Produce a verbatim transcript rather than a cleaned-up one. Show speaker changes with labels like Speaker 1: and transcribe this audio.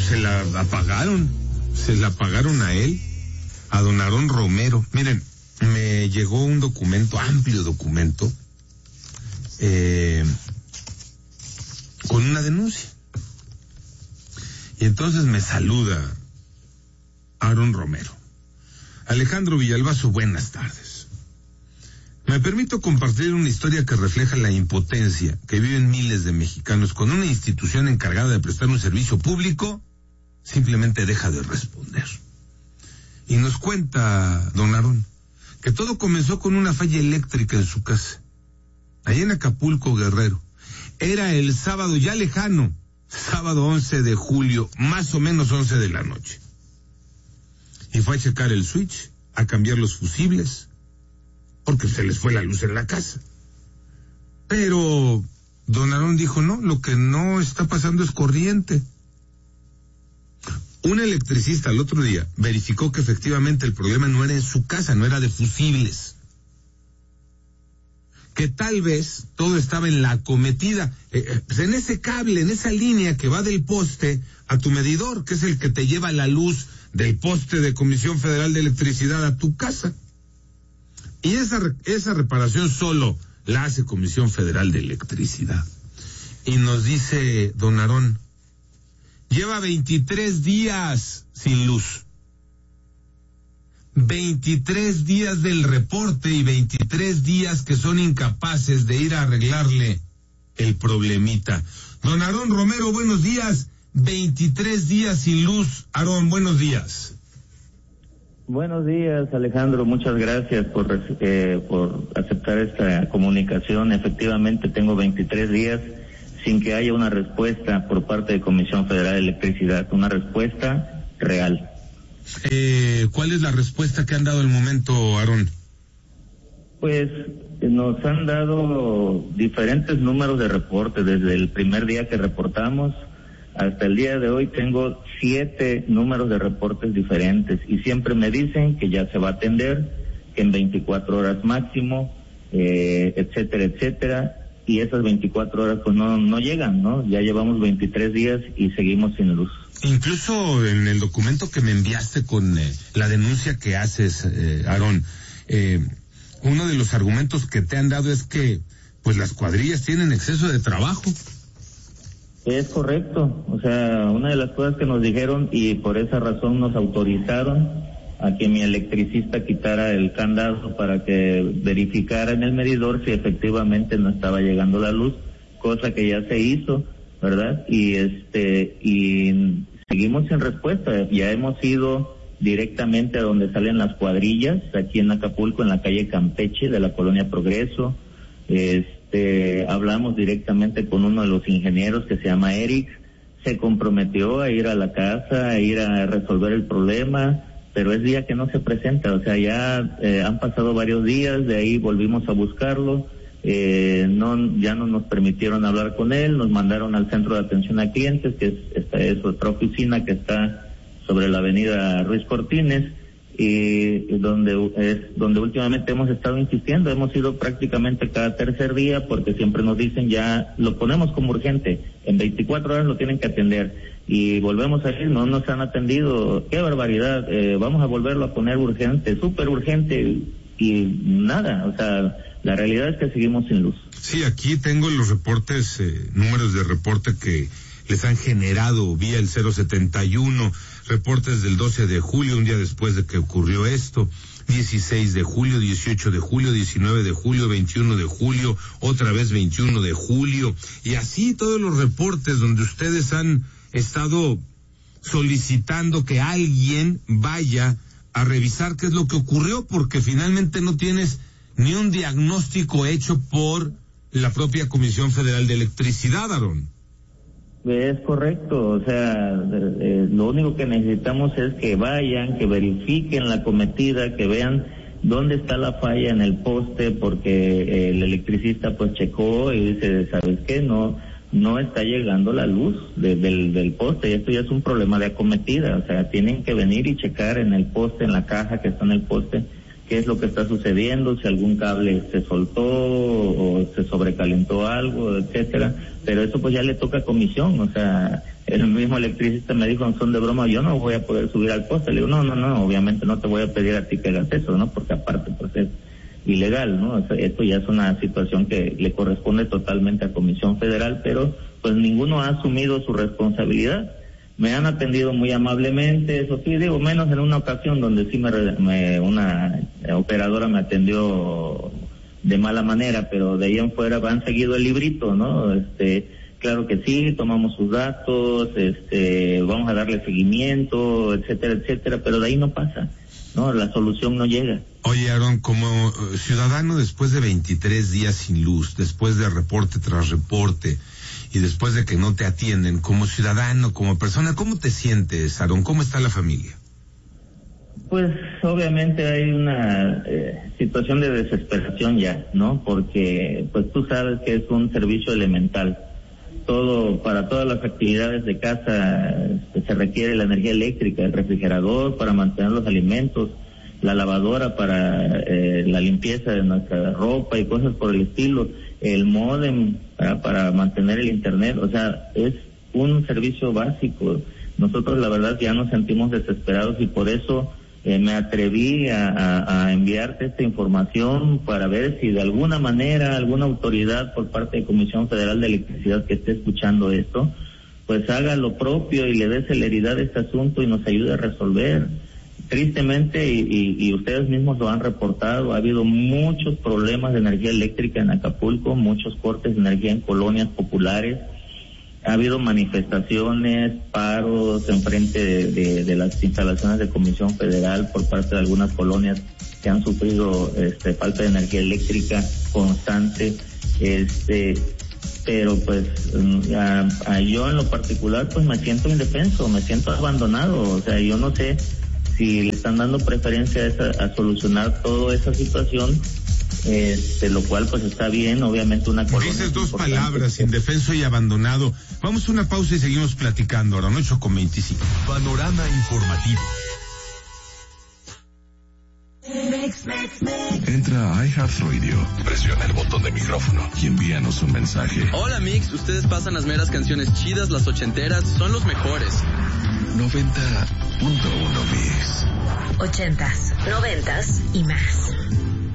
Speaker 1: se la apagaron, se la apagaron a él, a don Aarón Romero. Miren, me llegó un documento, amplio documento, eh, con una denuncia. Y entonces me saluda Aarón Romero. Alejandro Villalbazo, buenas tardes. Me permito compartir una historia que refleja la impotencia que viven miles de mexicanos cuando una institución encargada de prestar un servicio público simplemente deja de responder. Y nos cuenta don Aarón que todo comenzó con una falla eléctrica en su casa, allá en Acapulco, Guerrero. Era el sábado ya lejano, sábado once de julio, más o menos once de la noche. Y fue a checar el switch, a cambiar los fusibles, porque se les fue la luz en la casa. Pero don Aarón dijo, no, lo que no está pasando es corriente. Un electricista el otro día verificó que efectivamente el problema no era en su casa, no era de fusibles. Que tal vez todo estaba en la acometida, eh, pues en ese cable, en esa línea que va del poste a tu medidor, que es el que te lleva la luz del poste de Comisión Federal de Electricidad a tu casa. Y esa, esa reparación solo la hace Comisión Federal de Electricidad. Y nos dice don Aarón, lleva veintitrés días sin luz. veintitrés días del reporte y veintitrés días que son incapaces de ir a arreglarle el problemita. Don Aarón Romero, buenos días. veintitrés días sin luz. Aarón, buenos días.
Speaker 2: Buenos días, Alejandro. Muchas gracias por eh, por aceptar esta comunicación. Efectivamente, tengo veintitrés días sin que haya una respuesta por parte de Comisión Federal de Electricidad, una respuesta real.
Speaker 1: Eh, ¿Cuál es la respuesta que han dado al momento, Aarón?
Speaker 2: Pues nos han dado diferentes números de reporte. Desde el primer día que reportamos hasta el día de hoy tengo siete números de reportes diferentes y siempre me dicen que ya se va a atender, que en veinticuatro horas máximo, eh, etcétera, etcétera. Y esas veinticuatro horas pues no no llegan, ¿no? Ya llevamos veintitrés días y seguimos sin luz.
Speaker 1: Incluso en el documento que me enviaste con eh, la denuncia que haces, eh, Aarón, eh, uno de los argumentos que te han dado es que pues las cuadrillas tienen exceso de trabajo.
Speaker 2: Es correcto, o sea, una de las cosas que nos dijeron y por esa razón nos autorizaron a que mi electricista quitara el candado para que verificara en el medidor si efectivamente no estaba llegando la luz, cosa que ya se hizo, ¿verdad? Y este y seguimos sin respuesta. Ya hemos ido directamente a donde salen las cuadrillas, aquí en Acapulco, en la calle Campeche de la colonia Progreso. Este, hablamos directamente con uno de los ingenieros que se llama Eric, se comprometió a ir a la casa, a ir a resolver el problema, pero es día que no se presenta. O sea, ya eh, han pasado varios días, de ahí volvimos a buscarlo, eh, no, ya no nos permitieron hablar con él, nos mandaron al centro de atención a clientes, que es, esta es otra oficina que está sobre la avenida Ruiz Cortines, y donde es donde últimamente hemos estado insistiendo. Hemos ido prácticamente cada tercer día porque siempre nos dicen ya lo ponemos como urgente, en veinticuatro horas lo tienen que atender, y volvemos a ir, no nos han atendido. Qué barbaridad, eh, vamos a volverlo a poner urgente, súper urgente, y nada. O sea, la realidad es que seguimos sin luz.
Speaker 1: Sí, aquí tengo los reportes, eh, números de reporte que les han generado vía el cero setenta y uno, reportes del doce de julio, un día después de que ocurrió esto, dieciséis de julio, dieciocho de julio, diecinueve de julio, veintiuno de julio, otra vez veintiuno de julio, y así todos los reportes donde ustedes han estado solicitando que alguien vaya a revisar qué es lo que ocurrió, porque finalmente no tienes ni un diagnóstico hecho por la propia Comisión Federal de Electricidad, Aarón.
Speaker 2: Es correcto, o sea, eh, lo único que necesitamos es que vayan, que verifiquen la cometida, que vean dónde está la falla en el poste, porque el electricista pues checó y dice, ¿sabes qué? No no está llegando la luz de, del, del poste, y esto ya es un problema de acometida. O sea, tienen que venir y checar en el poste, en la caja que está en el poste, qué es lo que está sucediendo, si algún cable se soltó o se sobrecalentó algo, etcétera. Pero eso pues ya le toca a comisión. O sea, el mismo electricista me dijo en son de broma, yo no voy a poder subir al poste. Le digo, no, no, no, obviamente no te voy a pedir a ti que hagas eso, ¿no? Porque aparte, pues es ilegal, ¿no? O sea, esto ya es una situación que le corresponde totalmente a Comisión Federal, pero pues ninguno ha asumido su responsabilidad. Me han atendido muy amablemente, eso sí, digo, menos en una ocasión donde sí me, me una operadora me atendió de mala manera, pero de ahí en fuera han seguido el librito, ¿no? Este, claro que sí, tomamos sus datos, este, vamos a darle seguimiento, etcétera, etcétera, pero de ahí no pasa, ¿no? La solución no llega.
Speaker 1: Oye, Aarón, como ciudadano después de veintitrés días sin luz, después de reporte tras reporte, y después de que no te atienden, como ciudadano, como persona, ¿cómo te sientes, Aarón? ¿Cómo está la familia?
Speaker 2: Pues obviamente hay una eh, situación de desesperación ya, ¿no? Porque pues tú sabes que es un servicio elemental. Todo, para todas las actividades de casa este, se requiere la energía eléctrica, el refrigerador para mantener los alimentos, la lavadora para eh, la limpieza de nuestra ropa y cosas por el estilo, el módem para, para mantener el internet, o sea, es un servicio básico. Nosotros la verdad ya nos sentimos desesperados y por eso eh, me atreví a, a, a enviarte esta información para ver si de alguna manera alguna autoridad por parte de Comisión Federal de Electricidad que esté escuchando esto, pues haga lo propio y le dé celeridad a este asunto y nos ayude a resolver. Tristemente, y, y, y ustedes mismos lo han reportado, ha habido muchos problemas de energía eléctrica en Acapulco, muchos cortes de energía en colonias populares, ha habido manifestaciones, paros en frente de, de, de las instalaciones de Comisión Federal por parte de algunas colonias que han sufrido este, falta de energía eléctrica constante, este pero pues a, a yo en lo particular pues me siento indefenso, me siento abandonado, o sea, yo no sé si le están dando preferencia a, esa, a solucionar toda esa situación, este, lo cual pues está bien, obviamente una colonia.
Speaker 1: Dices dos palabras, indefenso y abandonado. Vamos a una pausa y seguimos platicando, ahora ocho con veinticinco.
Speaker 3: Panorama informativo. Entra a iHeartRadio, presiona el botón de micrófono y envíanos un mensaje.
Speaker 4: Hola Mix, ustedes pasan las meras canciones chidas, las ochenteras, son los mejores.
Speaker 3: noventa punto uno Mix.
Speaker 5: Ochentas, noventas y más.